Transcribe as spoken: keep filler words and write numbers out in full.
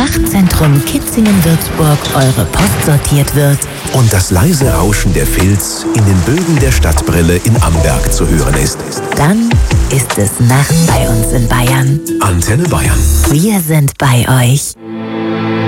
Frachtzentrum Kitzingen-Würzburg eure Post sortiert wird und das leise Rauschen der Filz in den Bögen der Stadtbrille in Amberg zu hören ist, dann ist es Nacht bei uns in Bayern. Antenne Bayern. Wir sind bei euch.